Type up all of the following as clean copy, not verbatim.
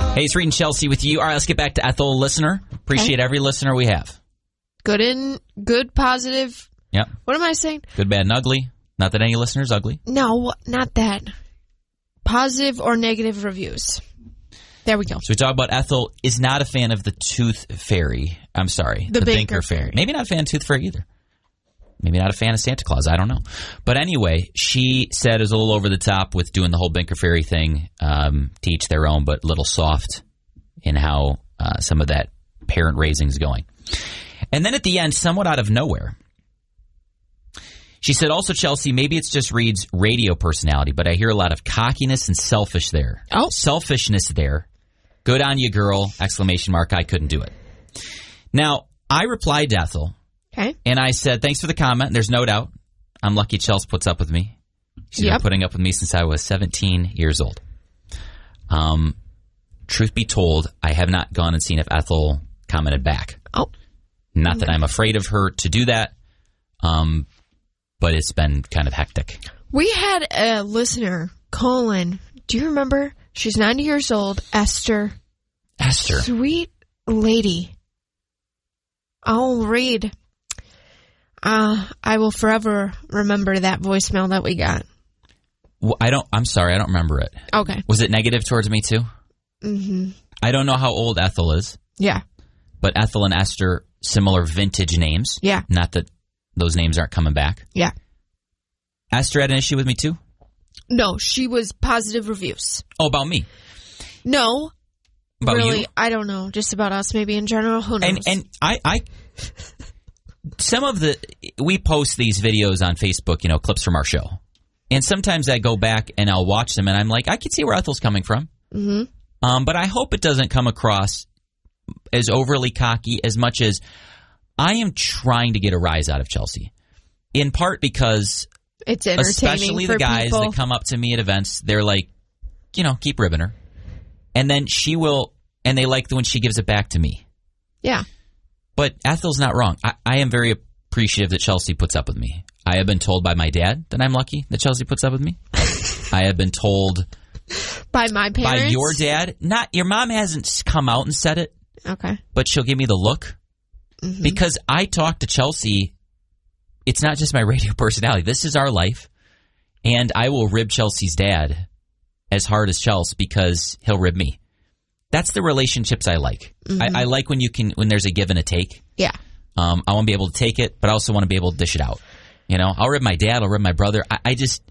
Hey, it's Reed and Chelsea with you. All right, let's get back to Ethel, listener. Appreciate every listener we have. Good, positive. Yep. What am I saying? Good, bad, and ugly. Not that any listener's ugly. No, not that. Positive or negative reviews. There we go. So we talk about Ethel is not a fan of the Tooth Fairy. I'm sorry. The Binker Fairy. Maybe not a fan of Tooth Fairy either. Maybe not a fan of Santa Claus. I don't know. But anyway, she said it was a little over the top with doing the whole Binker Fairy thing. To each their own, but a little soft in how some of that parent raising is going. And then at the end, somewhat out of nowhere, she said, also, Chelsea, maybe it's just Reed's radio personality, but I hear a lot of cockiness and selfishness there. Good on you, girl! ! I couldn't do it. Now, I replied to Ethel, and I said, thanks for the comment. There's no doubt. I'm lucky Chelsea puts up with me. She's been putting up with me since I was 17 years old. Truth be told, I have not gone and seen if Ethel commented back. Not that I'm afraid of her to do that, but it's been kind of hectic. We had a listener, Colin. Do you remember? She's 90 years old. Esther. Sweet lady. I'll read. I will forever remember that voicemail that we got. Well, I'm sorry, I don't remember it. Okay. Was it negative towards me too? Mm-hmm. I don't know how old Ethel is. Yeah. But Ethel and Esther, similar vintage names. Yeah. Not that those names aren't coming back. Yeah. Esther had an issue with me too? No, she was positive reviews. Oh, about me? No. About really, you? I don't know. Just about us, maybe in general. Who knows? And I we post these videos on Facebook, clips from our show. And sometimes I go back and I'll watch them and I'm like, I can see where Ethel's coming from. Mm-hmm. But I hope it doesn't come across as overly cocky as much as I am trying to get a rise out of Chelsea. In part because it's entertaining, especially for the guys people that come up to me at events, they're like, keep ribbing her. And then she will, and they like when she gives it back to me. Yeah. But Ethel's not wrong. I am very appreciative that Chelsea puts up with me. I have been told by my dad that I'm lucky that Chelsea puts up with me. I have been told by my parents. By your dad. Not your mom hasn't come out and said it. Okay. But she'll give me the look. Mm-hmm. Because I talk to Chelsea. It's not just my radio personality. This is our life. And I will rib Chelsea's dad as hard as Chelsea because he'll rib me. That's the relationships I like. Mm-hmm. I like when there's a give and a take. Yeah. I want to be able to take it, but I also want to be able to dish it out. I'll rib my dad, I'll rib my brother. I just,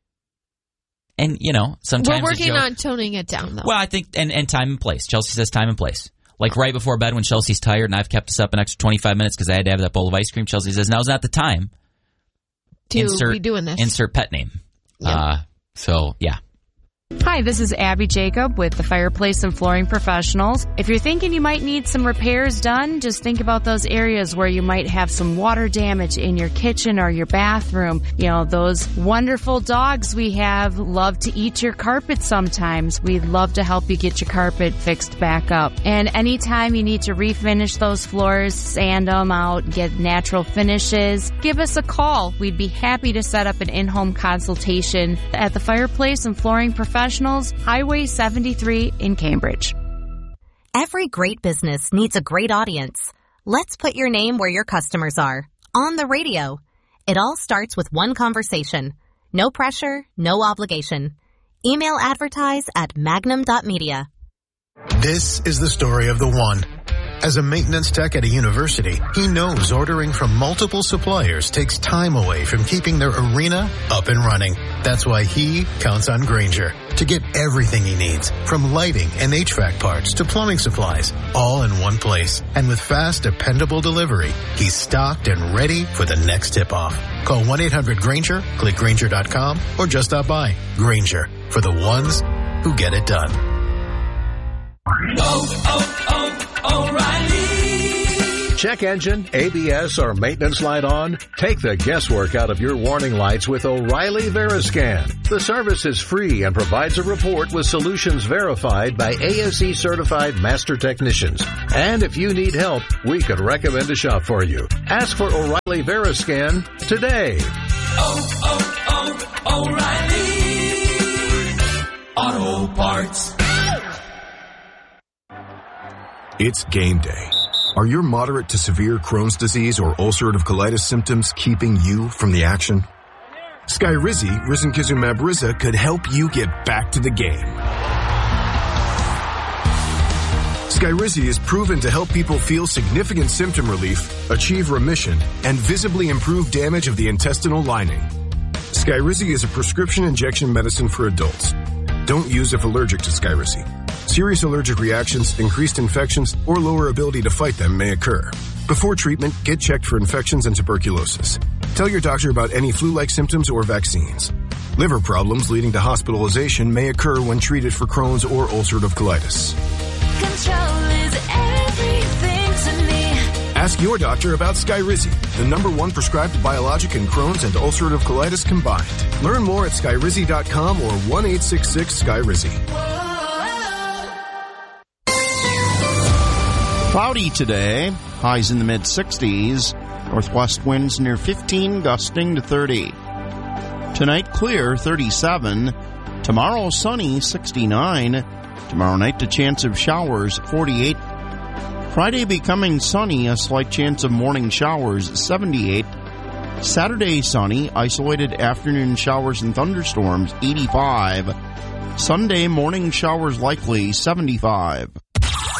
and sometimes we're working on toning it down, though. Well, I think, and time and place. Chelsea says time and place. Like right before bed when Chelsea's tired and I've kept us up an extra 25 minutes because I had to have that bowl of ice cream, Chelsea says, now's not the time to be doing this. Insert pet name. Yep. So, yeah. Hi, this is Abby Jacob with the Fireplace and Flooring Professionals. If you're thinking you might need some repairs done, just think about those areas where you might have some water damage in your kitchen or your bathroom. Those wonderful dogs we have love to eat your carpet sometimes. We'd love to help you get your carpet fixed back up. And anytime you need to refinish those floors, sand them out, get natural finishes, give us a call. We'd be happy to set up an in-home consultation at the Fireplace and Flooring Professionals, Highway 73 in Cambridge. Every great business needs a great audience. Let's put your name where your customers are. On the radio. It all starts with one conversation. No pressure, no obligation. Email advertise at magnum.media. This is the story of the one. As a maintenance tech at a university, he knows ordering from multiple suppliers takes time away from keeping their arena up and running. That's why he counts on Grainger to get everything he needs, from lighting and HVAC parts to plumbing supplies, all in one place. And with fast, dependable delivery, he's stocked and ready for the next tip-off. Call 1-800-GRAINGER, click Grainger.com, or just stop by. Grainger, for the ones who get it done. O'Reilly. Check engine, ABS, or maintenance light on? Take the guesswork out of your warning lights with O'Reilly Veriscan. The service is free and provides a report with solutions verified by ASE certified master technicians. And if you need help, we could recommend a shop for you. Ask for O'Reilly Veriscan today. O'Reilly Auto Parts. It's game day. Are your moderate to severe Crohn's disease or ulcerative colitis symptoms keeping you from the action? Skyrizi, risankizumab Riza, could help you get back to the game. Skyrizi is proven to help people feel significant symptom relief, achieve remission, and visibly improve damage of the intestinal lining. Skyrizi is a prescription injection medicine for adults. Don't use if allergic to Skyrizi. Serious allergic reactions, increased infections, or lower ability to fight them may occur. Before treatment, get checked for infections and tuberculosis. Tell your doctor about any flu-like symptoms or vaccines. Liver problems leading to hospitalization may occur when treated for Crohn's or ulcerative colitis. Control is everything to me. Ask your doctor about Skyrizi, the #1 prescribed biologic in Crohn's and ulcerative colitis combined. Learn more at skyrizi.com or 1-866-SKYRIZI. Cloudy today, highs in the mid-60s, northwest winds near 15, gusting to 30. Tonight clear, 37. Tomorrow sunny, 69. Tomorrow night the chance of showers, 48. Friday becoming sunny, a slight chance of morning showers, 78. Saturday sunny, isolated afternoon showers and thunderstorms, 85. Sunday morning showers likely, 75.